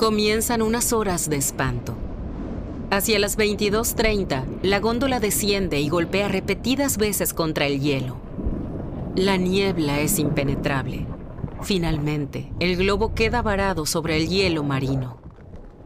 Comienzan unas horas de espanto. Hacia las 22:30, la góndola desciende y golpea repetidas veces contra el hielo. La niebla es impenetrable. Finalmente, el globo queda varado sobre el hielo marino.